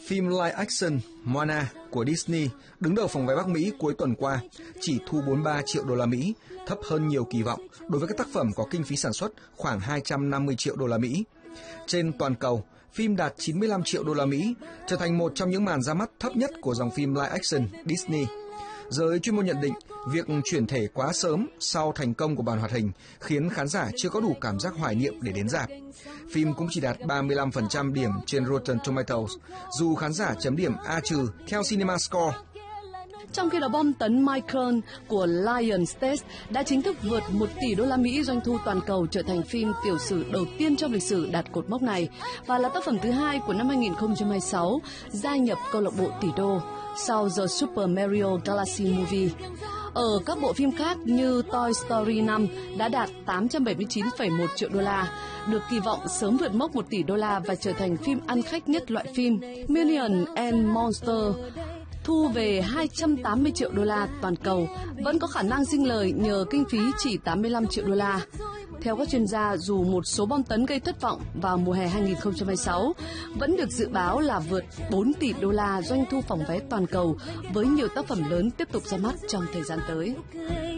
Phim live action Moana của Disney đứng đầu phòng vé Bắc Mỹ cuối tuần qua, chỉ thu 43 triệu đô la Mỹ, thấp hơn nhiều kỳ vọng đối với các tác phẩm có kinh phí sản xuất khoảng 250 triệu đô la Mỹ. Trên toàn cầu, phim đạt 95 triệu đô la Mỹ, trở thành một trong những màn ra mắt thấp nhất của dòng phim live action Disney. Giới chuyên môn nhận định, việc chuyển thể quá sớm sau thành công của bản hoạt hình khiến khán giả chưa có đủ cảm giác hoài niệm để đến rạp. Phim cũng chỉ đạt 35% điểm trên Rotten Tomatoes, dù khán giả chấm điểm A- theo CinemaScore. Trong khi đó, bom tấn Micron của Lionsgate đã chính thức vượt 1 tỷ đô la Mỹ doanh thu toàn cầu, trở thành phim tiểu sử đầu tiên trong lịch sử đạt cột mốc này và là tác phẩm thứ 2 của năm 2026 gia nhập câu lạc bộ tỷ đô sau The Super Mario Galaxy Movie. Ở các bộ phim khác như Toy Story 5 đã đạt 879,1 triệu đô la, được kỳ vọng sớm vượt mốc 1 tỷ đô la và trở thành phim ăn khách nhất loại phim. Minions and Monsters thu về 280 triệu đô la toàn cầu, vẫn có khả năng sinh lời nhờ kinh phí chỉ 85 triệu đô la. Theo các chuyên gia, dù một số bom tấn gây thất vọng vào mùa hè 2026, vẫn được dự báo là vượt 4 tỷ đô la doanh thu phòng vé toàn cầu với nhiều tác phẩm lớn tiếp tục ra mắt trong thời gian tới.